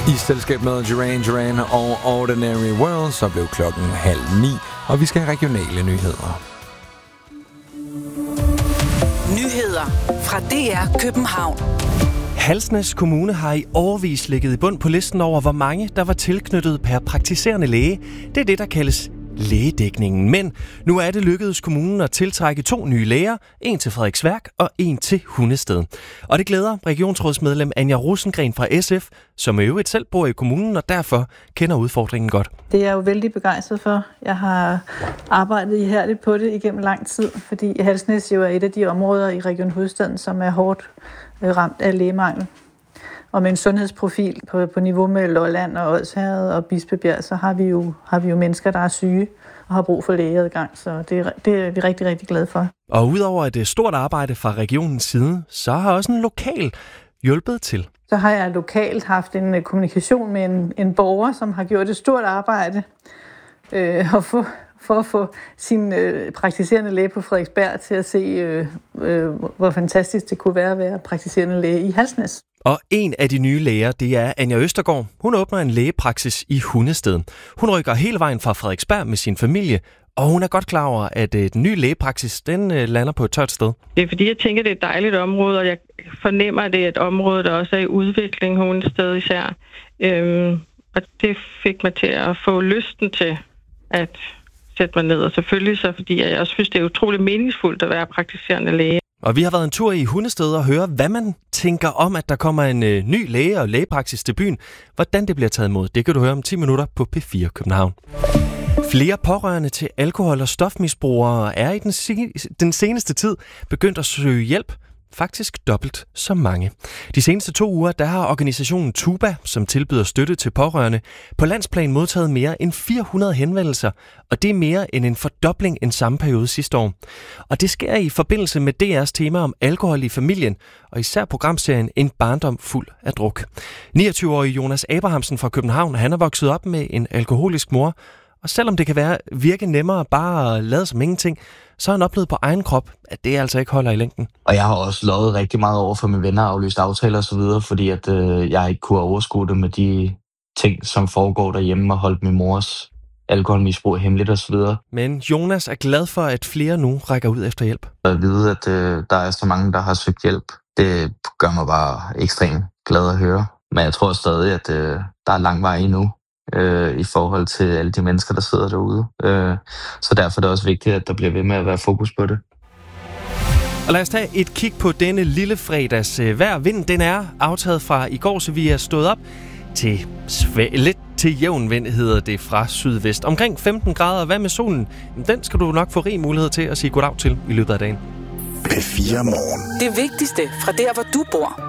I selskab med Duran og Ordinary World, så blev klokken 8:30, og vi skal have regionale nyheder. Nyheder fra DR København. Halsnæs Kommune har i årevis ligget i bund på listen over, hvor mange der var tilknyttet per praktiserende læge. Det er det, der kaldes lægedækningen. Men nu er det lykkedes kommunen at tiltrække 2 nye læger, en til Frederiksværk og en til Hundested. Og det glæder regionsrådsmedlem Anja Rosengren fra SF, som i øvrigt selv bor i kommunen og derfor kender udfordringen godt. Det er jeg jo vældig begejstret for. Jeg har arbejdet ihærdigt på det igennem lang tid, fordi Halsnæs jo er et af de områder i Region Hovedstaden, som er hårdt ramt af lægemangel. Og med en sundhedsprofil på niveau med Lolland og Odsherred og Bispebjerg, så har vi jo mennesker, der er syge og har brug for lægeadgang. Så det er vi rigtig, rigtig glade for. Og udover et stort arbejde fra regionens side, så har også en lokal hjulpet til. Så har jeg lokalt haft en kommunikation med en borger, som har gjort et stort arbejde for at få sin praktiserende læge på Frederiksberg til at se, hvor fantastisk det kunne være at være praktiserende læge i Halsnæs. Og en af de nye læger, det er Anja Østergaard. Hun åbner en lægepraksis i Hundested. Hun rykker hele vejen fra Frederiksberg med sin familie, og hun er godt klar over, at den nye lægepraksis, den lander på et tørt sted. Det er fordi, jeg tænker, det er et dejligt område, og jeg fornemmer, at det er et område, der også er i udvikling, Hundested især. Og det fik mig til at få lysten til at sætte mig ned, og selvfølgelig så, fordi jeg også synes, det er utroligt meningsfuldt at være praktiserende læge. Og vi har været en tur i Hundested og høre, hvad man tænker om, at der kommer en ny læge og lægepraksis til byen. Hvordan det bliver taget imod, det kan du høre om 10 minutter på P4 København. Flere pårørende til alkohol- og stofmisbrugere er i den seneste tid begyndt at søge hjælp. Faktisk dobbelt så mange. De seneste 2 uger, der har organisationen Tuba, som tilbyder støtte til pårørende, på landsplan modtaget mere end 400 henvendelser, og det er mere end en fordobling end samme periode sidste år. Og det sker i forbindelse med DR's tema om alkohol i familien, og især programserien En barndom fuld af druk. 29-årige Jonas Abrahamsen fra København, han er vokset op med en alkoholisk mor, og selvom det kan virke nemmere bare at lade som ingenting, så har han oplevet på egen krop, at det altså ikke holder i længden. Og jeg har også lovet rigtig meget over for mine venner og aflyst aftaler osv., fordi at jeg ikke kunne overskue det med de ting, som foregår derhjemme og holdt min mors alkoholmisbrug hemmeligt osv. Men Jonas er glad for, at flere nu rækker ud efter hjælp. At vide, at der er så mange, der har søgt hjælp, det gør mig bare ekstremt glad at høre. Men jeg tror stadig, at der er lang vej endnu i forhold til alle de mennesker, der sidder derude. Så derfor er det også vigtigt, at der bliver ved med at være fokus på det. Og lad os tage et kig på denne lille fredags vejr. Vinden, den er aftaget fra i går, så vi er stået op til lidt til jævn vind, hedder det, fra sydvest. Omkring 15 grader. Hvad med solen? Den skal du nok få rig mulighed til at sige goddag til i løbet af dagen. P4 Morgen. Det vigtigste fra der, hvor du bor.